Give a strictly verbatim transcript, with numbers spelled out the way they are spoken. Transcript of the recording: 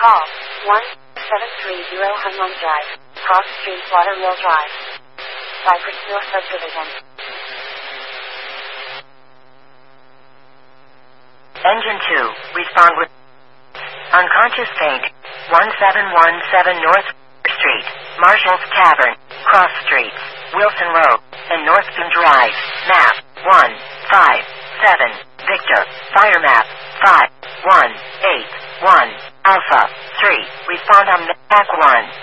Call one seven three zero Hunlong Drive, Cross Street, Watermill Drive. Cypress Mill Subdivision. Engine two, respond with unconscious paint, one seven one seven North Street, Marshall's Tavern, Cross Streets, Wilson Road, and North Penn Drive. Map one five seven, Victor, Fire Map five one eight one, Alpha three, respond on Map one.